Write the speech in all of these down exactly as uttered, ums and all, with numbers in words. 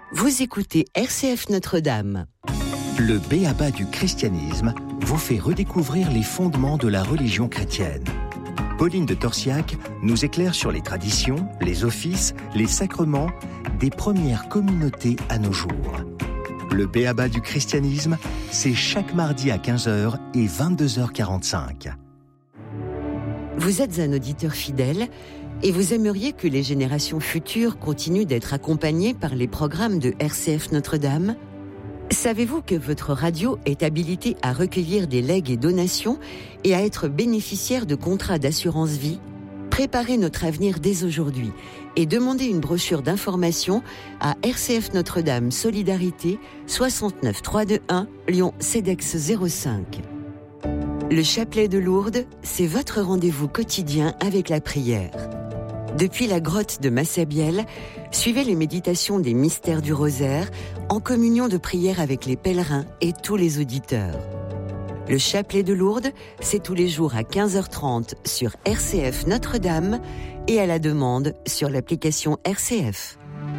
Vous écoutez R C F Notre-Dame. Le B A B A du christianisme vous fait redécouvrir les fondements de la religion chrétienne. Pauline de Torsiac nous éclaire sur les traditions, les offices, les sacrements des premières communautés à nos jours. Le B A B A du christianisme, c'est chaque mardi à quinze heures et vingt-deux heures quarante-cinq. Vous êtes un auditeur fidèle et vous aimeriez que les générations futures continuent d'être accompagnées par les programmes de R C F Notre-Dame ? Savez-vous que votre radio est habilitée à recueillir des legs et donations et à être bénéficiaire de contrats d'assurance vie ? Préparez notre avenir dès aujourd'hui et demandez une brochure d'information à R C F Notre-Dame Solidarité soixante-neuf trois cent vingt-et-un Lyon CEDEX zéro cinq. Le chapelet de Lourdes, c'est votre rendez-vous quotidien avec la prière. Depuis la grotte de Massabielle, suivez les méditations des mystères du rosaire en communion de prière avec les pèlerins et tous les auditeurs. Le chapelet de Lourdes, c'est tous les jours à quinze heures trente sur R C F Notre-Dame et à la demande sur l'application R C F.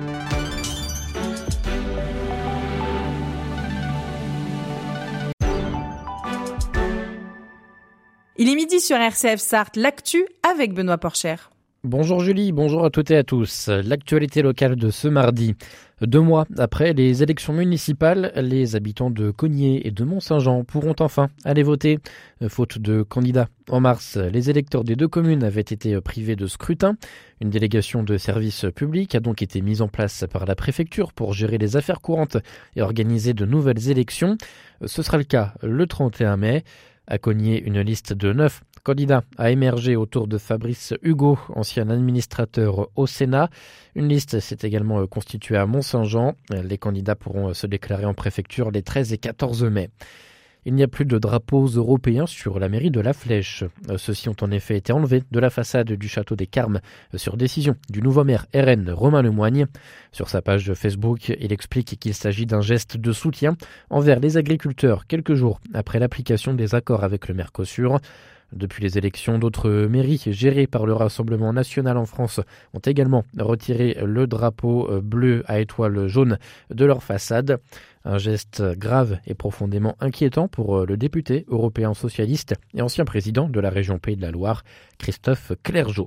Il est midi sur R C F Sarthe, l'actu avec Benoît Porcher. Bonjour Julie, bonjour à toutes et à tous. L'actualité locale de ce mardi. Deux mois après les élections municipales, les habitants de Cognier et de Mont-Saint-Jean pourront enfin aller voter. Faute de candidats. En mars, les électeurs des deux communes avaient été privés de scrutin. Une délégation de services publics a donc été mise en place par la préfecture pour gérer les affaires courantes et organiser de nouvelles élections. Ce sera le cas le trente et un mai. À Cognier, une liste de neuf candidats a émergé autour de Fabrice Hugo, ancien administrateur au Sénat. Une liste s'est également constituée à Mont-Saint-Jean. Les candidats pourront se déclarer en préfecture les treize et quatorze mai. Il n'y a plus de drapeaux européens sur la mairie de La Flèche. Ceux-ci ont en effet été enlevés de la façade du château des Carmes sur décision du nouveau maire R N Romain Lemoigne. Sur sa page Facebook, il explique qu'il s'agit d'un geste de soutien envers les agriculteurs quelques jours après l'application des accords avec le Mercosur. Depuis les élections, d'autres mairies gérées par le Rassemblement national en France ont également retiré le drapeau bleu à étoile jaune de leur façade. Un geste grave et profondément inquiétant pour le député européen socialiste et ancien président de la région Pays de la Loire, Christophe Clergeau.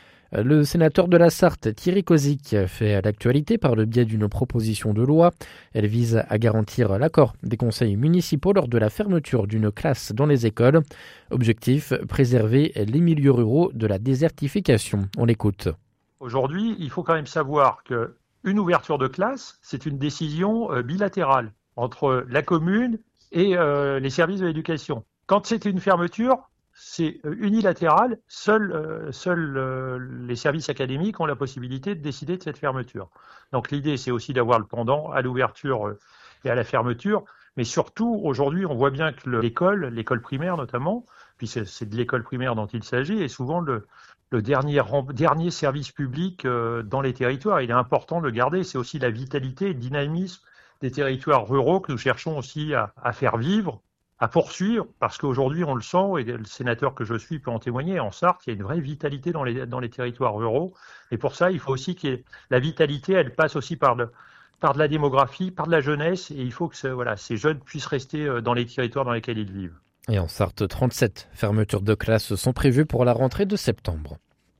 Le sénateur de la Sarthe, Thierry Kozik, fait l'actualité par le biais d'une proposition de loi. Elle vise à garantir l'accord des conseils municipaux lors de la fermeture d'une classe dans les écoles. Objectif, préserver les milieux ruraux de la désertification. On l'écoute. Aujourd'hui, il faut quand même savoir qu'une ouverture de classe, c'est une décision bilatérale entre la commune et les services de l'éducation. Quand c'est une fermeture, c'est unilatéral, seuls euh, seul, euh, les services académiques ont la possibilité de décider de cette fermeture. Donc l'idée, c'est aussi d'avoir le pendant à l'ouverture euh, et à la fermeture, mais surtout, aujourd'hui, on voit bien que le, l'école, l'école primaire notamment, puis c'est, c'est de l'école primaire dont il s'agit, est souvent le, le dernier, dernier service public euh, dans les territoires. Il est important de le garder, c'est aussi la vitalité et le dynamisme des territoires ruraux que nous cherchons aussi à, à faire vivre, à poursuivre, parce qu'aujourd'hui, on le sent, et le sénateur que je suis peut en témoigner, en Sarthe, il y a une vraie vitalité dans les, dans les territoires ruraux. Et pour ça, il faut aussi que la vitalité, elle passe aussi par, le, par de la démographie, par de la jeunesse, et il faut que ce, voilà, ces jeunes puissent rester dans les territoires dans lesquels ils vivent. Et en Sarthe, trente-sept fermetures de classes sont prévues pour la rentrée de septembre.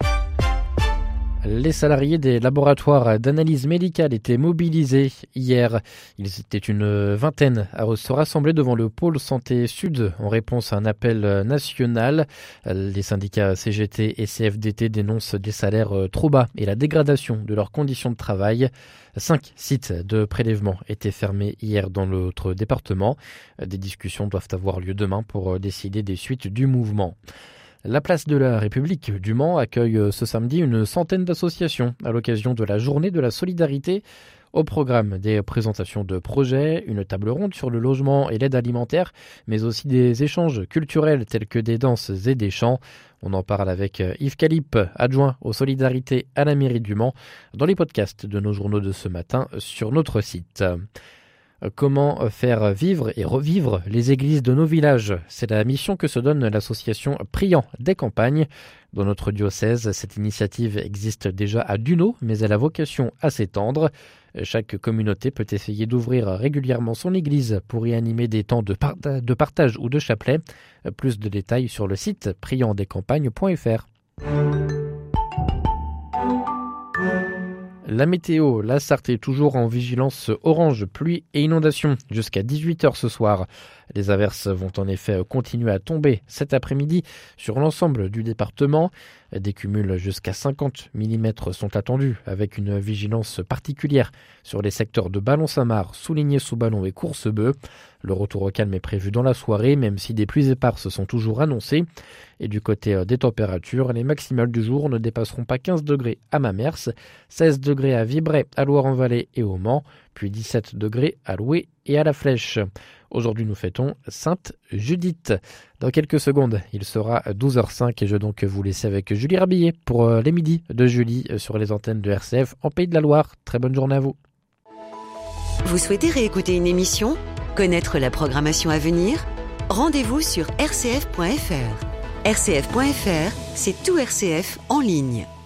Les salariés des laboratoires d'analyse médicale étaient mobilisés hier. Ils étaient une vingtaine à se rassembler devant le pôle santé sud en réponse à un appel national. Les syndicats C G T et C F D T dénoncent des salaires trop bas et la dégradation de leurs conditions de travail. Cinq sites de prélèvement étaient fermés hier dans l'autre département. Des discussions doivent avoir lieu demain pour décider des suites du mouvement. La place de la République du Mans accueille ce samedi une centaine d'associations à l'occasion de la journée de la solidarité. Au programme, des présentations de projets, une table ronde sur le logement et l'aide alimentaire, mais aussi des échanges culturels tels que des danses et des chants. On en parle avec Yves Calip, adjoint aux solidarités à la mairie du Mans, dans les podcasts de nos journaux de ce matin sur notre site. Comment faire vivre et revivre les églises de nos villages? C'est la mission que se donne l'association Priant des campagnes. Dans notre diocèse, cette initiative existe déjà à Dunaud, mais elle a vocation à s'étendre. Chaque communauté peut essayer d'ouvrir régulièrement son église pour y animer des temps de, par- de partage ou de chapelet. Plus de détails sur le site priant des campagnes point f r. La météo, la Sarthe est toujours en vigilance orange, pluie et inondation jusqu'à dix-huit heures ce soir. Les averses vont en effet continuer à tomber cet après-midi sur l'ensemble du département. Des cumuls jusqu'à cinquante millimètres sont attendus avec une vigilance particulière sur les secteurs de Ballon-Saint-Marc, Souligné-sous-Ballon et Coursebeu. Le retour au calme est prévu dans la soirée, même si des pluies éparses sont toujours annoncées. Et du côté des températures, les maximales du jour ne dépasseront pas quinze degrés à Mamers, seize degrés à Vibray, à Loire-en-Vallée et au Mans, puis dix-sept degrés à Loué et à La Flèche. Aujourd'hui, nous fêtons Sainte Judith. Dans quelques secondes, il sera douze heures cinq et je vais donc vous laisser avec Julie Rabillet pour les midis de Julie sur les antennes de R C F en Pays de la Loire. Très bonne journée à vous. Vous souhaitez réécouter une émission ? Connaître la programmation à venir ? Rendez-vous sur r c f point f r. r c f point f r, c'est tout R C F en ligne.